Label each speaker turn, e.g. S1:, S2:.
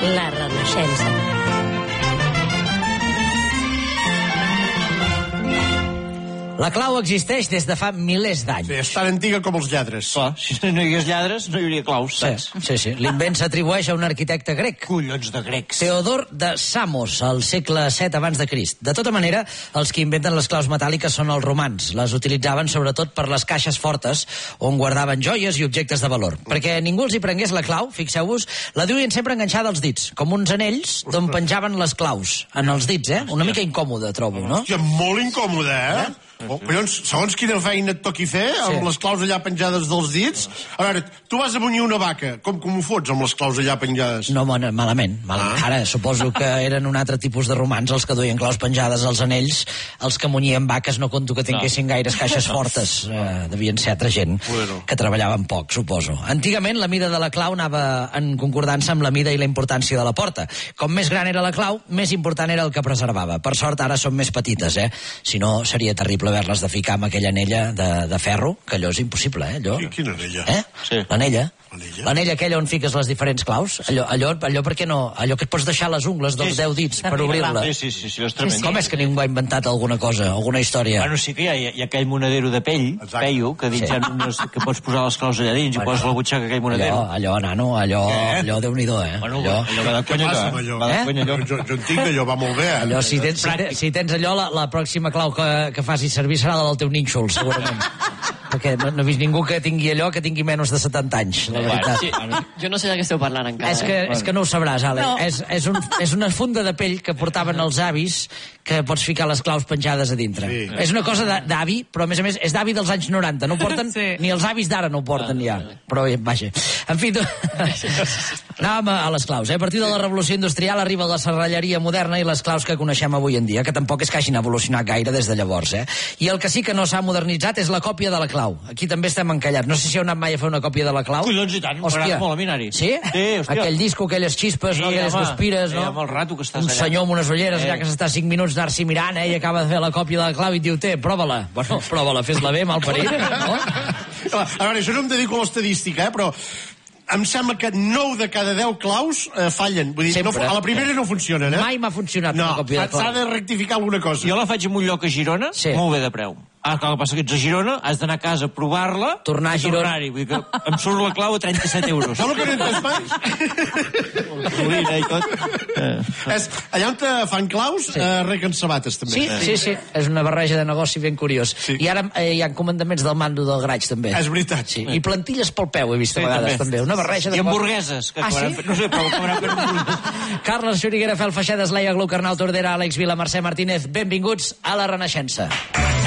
S1: La Renaixença.
S2: La clau existeix des de fa milers d'anys.
S3: Sí, és tan antiga com els lladres.
S4: Clar, si no hi hagués lladres, no hi hauria claus, saps?
S2: Sí. L'invent s'atribueix a un arquitecte grec.
S4: Collons de grecs.
S2: Teodor de Samos, al segle VII abans de Crist. De tota manera, els que inventen les claus metàl·liques són els romans. Les utilitzaven sobretot per les caixes fortes, on guardaven joies i objectes de valor. Perquè ningú els hi prengués la clau, fixeu-vos, la duien sempre enganxada als dits, com uns anells d'on penjaven les claus. En els dits, Una mica incòmode, trobo, no?
S3: Hòstia, molt incòmode, collons, segons quina feina et toqui fer, amb les claus allà penjades dels dits. A veure, tu vas a munyir una vaca, com ho fots amb les claus allà penjades?
S2: No, malament. Ara suposo que eren un altre tipus de romans els que duien claus penjades als anells. Els que munyien vaques no conto que tinguessin gaires caixes fortes. Devien ser altra gent que treballaven poc, suposo. Antigament la mida de la clau anava en concordança amb la mida i la importància de la porta. Com més gran era la clau, més important era el que preservava. Per sort ara són més petites, Si no, seria terrible haver-les de ficar amb aquella anella de ferro, que allò és impossible, allò.
S3: Sí, quina anella?
S2: Sí. L'anella aquella on fiques les diferents claus. Allò per què no? Allò que et pots deixar les ungles dels 10 dits per obrir-la.
S4: Sí, és tremend.
S2: Com és que ningú ha inventat alguna cosa, alguna història?
S4: Bueno, sí que hi ha aquell monedero de pell, peio, que dins que pots posar les claus allà dins i poses la butxaca aquell monedero.
S2: Allò, nano, allò Déu-n'hi-do,
S4: Bueno, allò va de conya allò.
S3: Jo entenc que allò va molt bé,
S2: Allò, si tens allò, la pròxima clau que facis servir serà la del teu nínxol, segurament. Perquè no he vist ningú que tingui allò que tingui menys de 70 anys, la veritat.
S5: Sí, jo no sé de què esteu parlant encara.
S2: És que no ho sabràs, Ale. No. És una funda de pell que portaven els avis que pots ficar les claus penjades a dintre. Sí. És una cosa d'avi, però a més és d'avi dels anys 90. No ho porten, ni els avis d'ara no ho porten ja. Però vaja. En fi, anàvem a les claus. A partir de la revolució industrial arriba la serralleria moderna i les claus que coneixem avui en dia, que tampoc és que hagin evolucionat gaire des de llavors. I el que sí que no s'ha modernitzat és la còpia de la clau. Aquí també estem encallats. No sé si heu anat mai a fer una còpia de la clau.
S4: Collons i tant, m'agrada molt a mi anar-hi.
S2: Sí? Sí, hòstia. Aquell disco, aquelles xispes, aquelles guspires, no?
S4: Amb el rato que estàs
S2: allà. Un senyor amb unes ulleres allà que s'està 5 minuts anar-s'hi mirant, i acaba de fer la còpia de la clau i et diu, prova-la. Bueno, prova-la, fes-la bé, malparit, no?
S3: A veure, jo no em dedico a l'estadística, però em sembla que 9 de cada 10 claus fallen. Vull dir, a la primera no funcionen,
S2: Mai m'ha funcionat una còpia de clau.
S3: S'ha de rectificar alguna cosa.
S4: Jo la faig en un lloc a Girona, molt bé de preu. Clar, el que passa que ets a Girona, has d'anar a casa a provar-la,
S2: tornar a Girona.
S4: Vull dir que em surt la clau a 37 euros.
S3: Solo que no entes mai?
S4: I tot.
S3: Allà on fan claus, reguen sabates, també.
S2: Sí. És una barreja de negoci ben curiós. I ara hi ha comandaments del mando del Graig, també.
S3: És veritat.
S2: I plantilles pel peu, he vist a vegades, també. Una barreja de...
S4: I hamburgueses. No sé, però acabaran fent hamburgueses.
S2: Carles Xuriguera, Fel Feixedes, Leia Glucarnau, Tordera, Àlex Vila, Mercè Martínez, benvinguts a La Renaixença.